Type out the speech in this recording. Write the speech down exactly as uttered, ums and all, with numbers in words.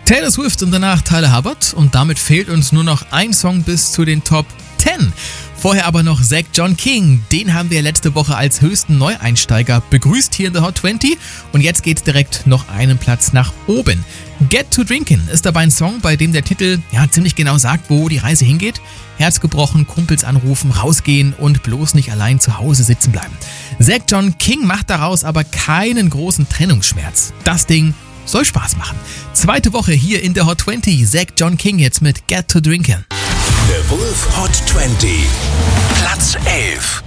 Taylor Swift und danach Tyler Hubbard und damit fehlt uns nur noch ein Song bis zu den Top zehn. Vorher aber noch Zach John King, den haben wir letzte Woche als höchsten Neueinsteiger begrüßt hier in der Hot zwanzig und jetzt geht's direkt noch einen Platz nach oben. Get to Drinkin' ist dabei ein Song, bei dem der Titel ja ziemlich genau sagt, wo die Reise hingeht. Herz gebrochen, Kumpels anrufen, rausgehen und bloß nicht allein zu Hause sitzen bleiben. Zach John King macht daraus aber keinen großen Trennungsschmerz. Das Ding soll Spaß machen. Zweite Woche hier in der Hot zwanzig. Zach John King jetzt mit Get to Drinkin'. The Wolf Hot zwanzig. Platz elf.